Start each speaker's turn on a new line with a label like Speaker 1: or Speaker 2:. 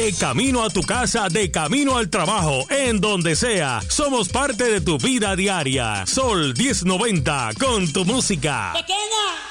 Speaker 1: De camino a tu casa, de camino al trabajo, en donde sea. Somos parte de tu vida diaria. Sol 1090 con tu música.
Speaker 2: Pequeña.